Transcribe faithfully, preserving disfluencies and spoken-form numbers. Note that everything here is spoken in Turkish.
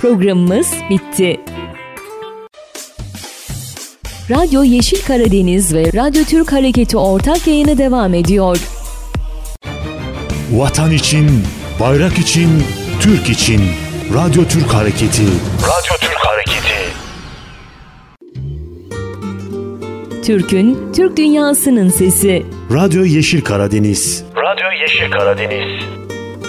Programımız bitti. Radyo Yeşil Karadeniz ve Radyo Türk Hareketi ortak yayını devam ediyor. Vatan için, bayrak için, Türk için. Radyo Türk Hareketi. Radyo Türk Hareketi. Türk'ün, Türk dünyasının sesi. Radyo Yeşil Karadeniz. Radyo Yeşil Karadeniz.